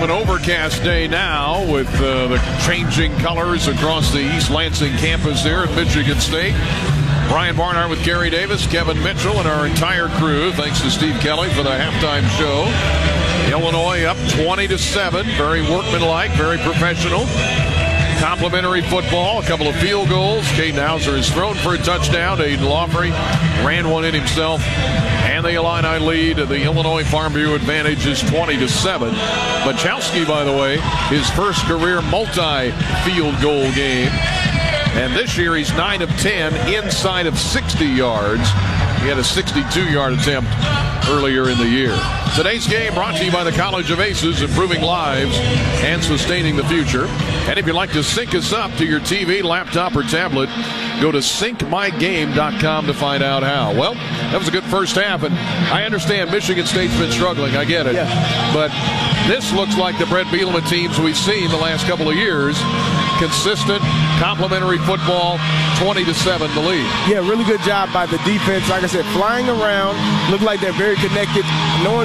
an overcast day now with the changing colors across the East Lansing campus there at Michigan State. Brian Barnhart with Gary Davis, Kevin Mitchell, and our entire crew. Thanks to Steve Kelly for the halftime show. Illinois up 20-7. Very workmanlike, very professional. Complimentary football, a couple of field goals. Caden Hauser has thrown for a touchdown. Aiden Lawfrey ran one in himself. And the Illini lead. The Illinois Farm Bureau advantage is 20-7. Bachowski, by the way, his first career multi-field goal game. And this year he's 9 of 10 inside of 60 yards. He had a 62-yard attempt earlier in the year. Today's game brought to you by the College of Aces, improving lives and sustaining the future. And if you'd like to sync us up to your TV, laptop, or tablet, go to syncmygame.com to find out how. Well, that was a good first half, and I understand Michigan State's been struggling. I get it. Yeah. But this looks like the Brett Bielema teams we've seen the last couple of years. Consistent, complimentary football, 20-7 the lead. Yeah, really good job by the defense. Like I said, flying around, look like they're very connected, knowing